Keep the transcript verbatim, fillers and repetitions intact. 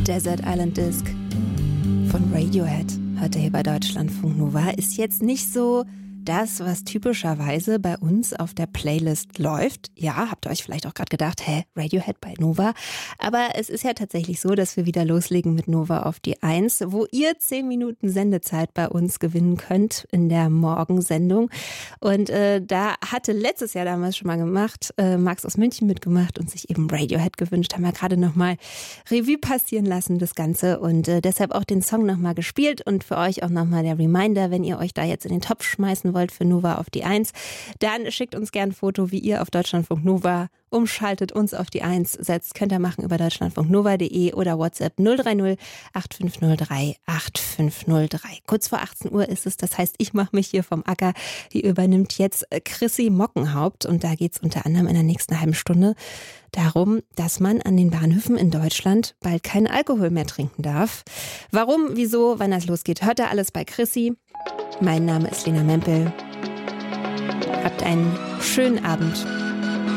Desert Island Disc von Radiohead hört ihr hier bei Deutschlandfunk Nova. Ist jetzt nicht so das, was typischerweise bei uns auf der Playlist läuft. Ja, habt ihr euch vielleicht auch gerade gedacht, hä, Radiohead bei Nova? Aber es ist ja tatsächlich so, dass wir wieder loslegen mit Nova auf die Eins, wo ihr zehn Minuten Sendezeit bei uns gewinnen könnt in der Morgensendung. Und äh, da hatte letztes Jahr damals schon mal gemacht, äh, Max aus München mitgemacht und sich eben Radiohead gewünscht. Haben wir gerade nochmal Revue passieren lassen, das Ganze. Und äh, deshalb auch den Song nochmal gespielt. Und für euch auch nochmal der Reminder, wenn ihr euch da jetzt in den Topf schmeißen wollt für Nova auf die Eins, dann schickt uns gerne ein Foto, wie ihr auf Deutschlandfunk Nova umschaltet, uns auf die Eins setzt. Könnt ihr machen über deutschlandfunknova punkt de oder WhatsApp null drei null acht fünf null drei acht fünf null drei. Kurz vor achtzehn Uhr ist es, das heißt, ich mache mich hier vom Acker. Die übernimmt jetzt Chrissy Mockenhaupt und da geht es unter anderem in der nächsten halben Stunde darum, dass man an den Bahnhöfen in Deutschland bald keinen Alkohol mehr trinken darf. Warum, wieso, wann das losgeht, hört ihr alles bei Chrissy. Mein Name ist Lena Mempel. Habt einen schönen Abend.